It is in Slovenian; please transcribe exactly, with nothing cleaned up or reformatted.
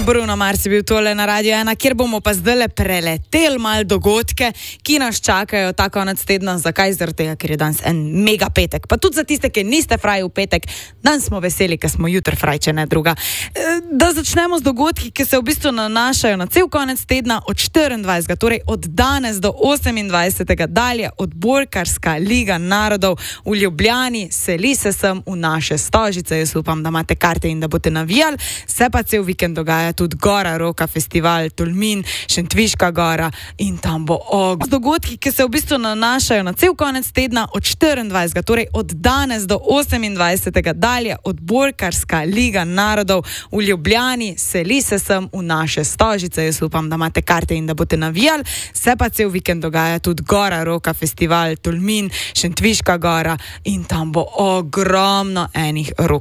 Bruno Mars je bil tole na Radio ena, kjer bomo pa zdaj preleteli malo dogodke, ki nas čakajo ta konec tedna. Zakaj? Zaradi tega, ker je danes en mega petek. Pa tudi za tiste, ki niste fraj v petek, danes smo veseli, ker smo jutri fraj, če ne druga. Da začnemo z dogodki, ki se v bistvu nanašajo na cel konec tedna od štiriindvajsetega, torej od danes do osemindvajsetega dalje, odbojkarska Liga narodov v Ljubljani seli se sem v naše Stožice. Jaz upam, da imate karte in da boste navijali. Se pa cel vikend dogaja tudi Gora Roka festival, Tolmin, Šentviška gora in tam bo og. Dogodki, ki se v bistvu nanašajo na cel konec tedna od štiriindvajsetega, torej od danes do osemindvajsetega dalje, odbojkarska Liga narodov v Ljubljani seli se sem v naše Stožice. Jaz upam, da imate karte in da boste navijali. Se pa cel vikend dogaja tudi Gora Roka festival, Tolmin, Šentviška gora in tam bo ogromno enih rok